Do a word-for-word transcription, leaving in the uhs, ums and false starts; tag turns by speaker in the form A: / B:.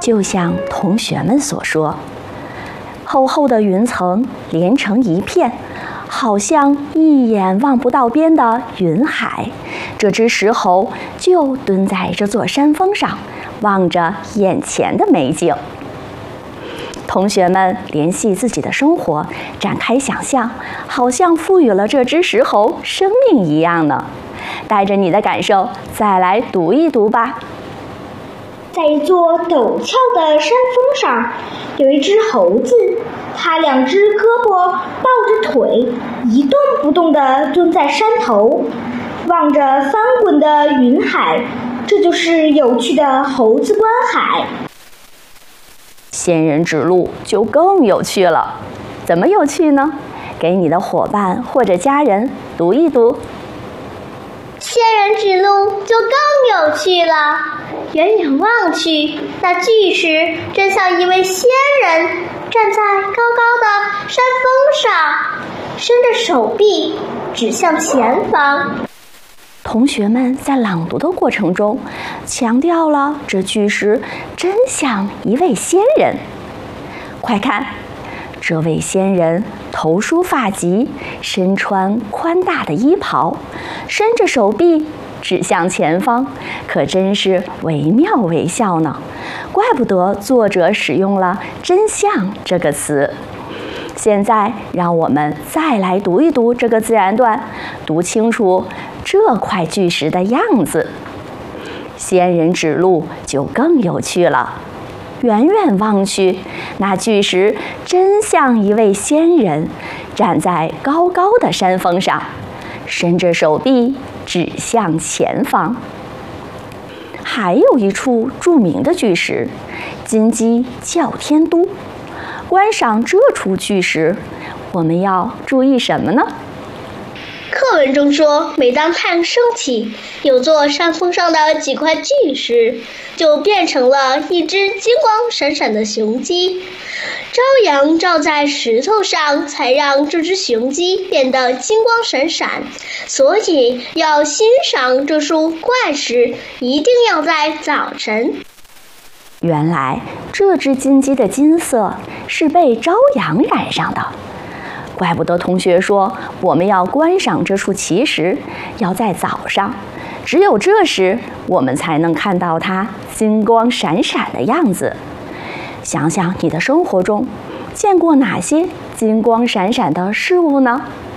A: 就像同学们所说，厚厚的云层连成一片，好像一眼望不到边的云海。这只石猴就蹲在这座山峰上，望着眼前的美景。同学们联系自己的生活，展开想象，好像赋予了这只石猴生命一样呢。带着你的感受，再来读一读吧。
B: 在一座陡峭的山峰上，有一只猴子，它两只胳膊抱着腿，一动不动地蹲在山头，望着翻滚的云海。这就是有趣的猴子观海。
A: 仙人指路就更有趣了，怎么有趣呢？给你的伙伴或者家人读一读。
C: 仙人指路就更有趣了。远远望去，那巨石真像一位仙人，站在高高的山峰上，伸着手臂指向前方。
A: 同学们在朗读的过程中，强调了这巨石真像一位仙人。快看，这位仙人头梳发髻，身穿宽大的衣袍，伸着手臂指向前方，可真是惟妙惟肖呢。怪不得作者使用了“真像”这个词。现在让我们再来读一读这个自然段，读清楚这块巨石的样子。仙人指路就更有趣了。远远望去，那巨石真像一位仙人，站在高高的山峰上，伸着手臂指向前方。还有一处著名的巨石，金鸡叫天都。观赏这处巨石，我们要注意什么呢？
C: 课文中说，每当太阳升起，有座山峰上的几块巨石就变成了一只金光闪闪的雄鸡。朝阳照在石头上，才让这只雄鸡变得金光闪闪。所以要欣赏这束怪石，一定要在早晨。
A: 原来这只金鸡的金色是被朝阳染上的。怪不得同学说，我们要观赏这处奇石，要在早上，只有这时我们才能看到它金光闪闪的样子。想想你的生活中见过哪些金光闪闪的事物呢？